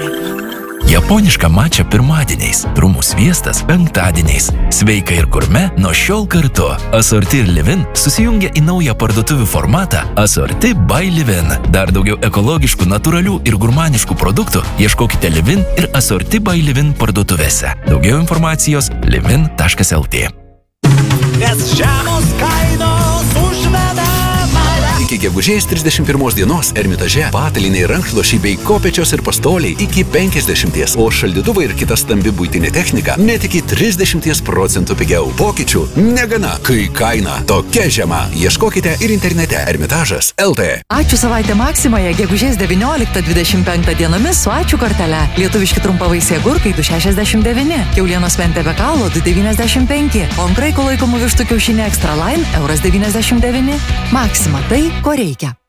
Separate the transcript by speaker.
Speaker 1: Japoniška mača pirmadieniais, trumų sviestas penktadieniais. Sveika ir gurme nuo šiol kartu. Asorti ir Livin susijungia į naują parduotuvių formatą Asorti by Livin. Dar daugiau ekologiškų, natūralių ir gurmaniškų produktų ieškokite Livin ir Asorti by Livin parduotuvėse. Daugiau informacijos livin.lt.
Speaker 2: Nes žemos kainos užveda mane.
Speaker 3: Iki gegužės 31 dienos Ermitaže pataliniai rankšluošiai bei kopečios ir pastoliai iki 50%, o šaldytuvai ir kita stambi buitinė technika net iki 30% pigiau. Pokyčių negana, kai kaina tokia žema. Ieškokite ir internete Ermitažas LT.
Speaker 4: Ačiū savaitę Maksimoje gegužės 19-25 dienomis su ačiū kortele. Lietuviški trumpavaisiai agurkai 2,69, kiaulienos mentė be kaulo 2,95, o ant kraiko laikomų vištų kiaušinė Extra Line €1,99. Maksima, tai ko reikia.